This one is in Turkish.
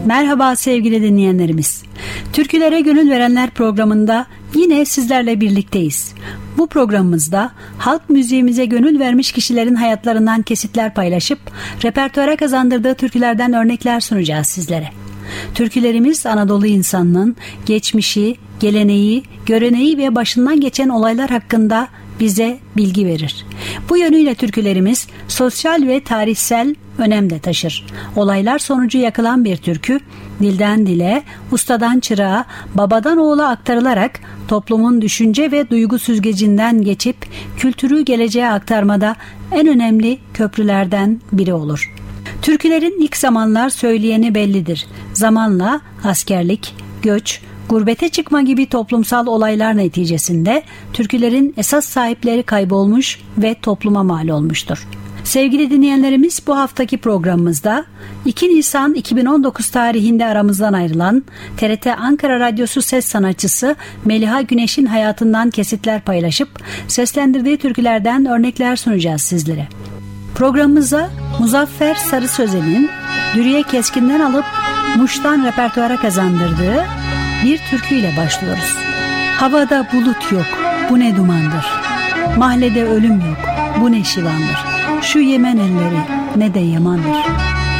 Merhaba sevgili dinleyenlerimiz. Türkülere Gönül Verenler programında yine sizlerle birlikteyiz. Bu programımızda halk müziğimize gönül vermiş kişilerin hayatlarından kesitler paylaşıp repertuara kazandırdığı türkülerden örnekler sunacağız sizlere. Türkülerimiz Anadolu insanının geçmişi, geleneği, göreneği ve başından geçen olaylar hakkında bize bilgi verir. Bu yönüyle türkülerimiz sosyal ve tarihsel önem de taşır. Olaylar sonucu yakılan bir türkü, dilden dile, ustadan çırağa, babadan oğula aktarılarak toplumun düşünce ve duygu süzgecinden geçip kültürü geleceğe aktarmada en önemli köprülerden biri olur. Türkülerin ilk zamanlar söyleyeni bellidir. Zamanla askerlik, göç, gurbete çıkma gibi toplumsal olaylar neticesinde türkülerin esas sahipleri kaybolmuş ve topluma mal olmuştur. Sevgili dinleyenlerimiz, bu haftaki programımızda 2 Nisan 2019 tarihinde aramızdan ayrılan TRT Ankara Radyosu ses sanatçısı Meliha Güneş'in hayatından kesitler paylaşıp seslendirdiği türkülerden örnekler sunacağız sizlere. Programımıza Muzaffer Sarı Sözen'in Dürüye Keskin'den alıp Muş'tan repertuara kazandırdığı bir türküyle başlıyoruz. Havada bulut yok, bu ne dumandır. Mahlede ölüm yok, bu ne şivandır. Şu Yemen elleri ne de yamandır.